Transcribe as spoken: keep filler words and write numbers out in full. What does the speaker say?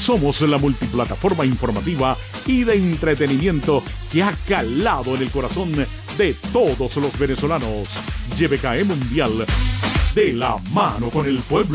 Somos la multiplataforma informativa y de entretenimiento que ha calado en el corazón de todos los venezolanos. Y B K E Mundial, de la mano con el pueblo.